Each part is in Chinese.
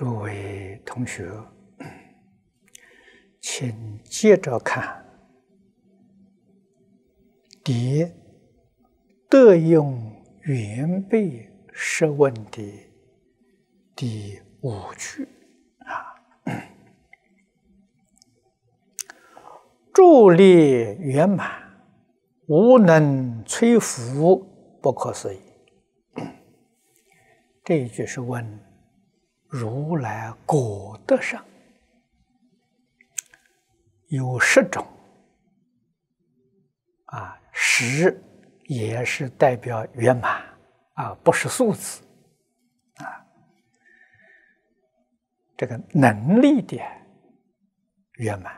诸位同学，请接着看第德用圆背释问的第5句助力圆满，无能摧伏，不可思议。这一句是问如来果德上有10种10也是代表圆满不是数字这个能力的圆满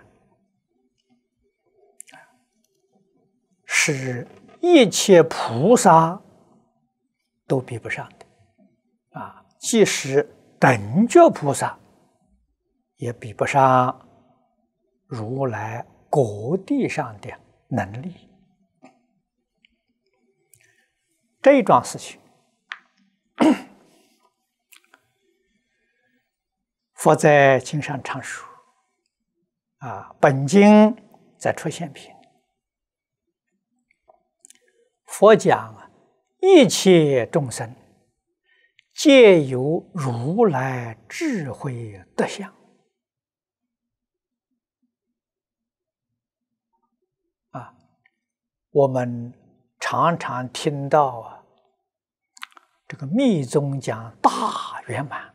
是一切菩萨都比不上的即使等觉菩萨也比不上如来果地上的能力。这一桩事情，佛在经上常说本经在出现品，佛讲一切众生皆有如来智慧德相我们常常听到这个密宗讲大圆满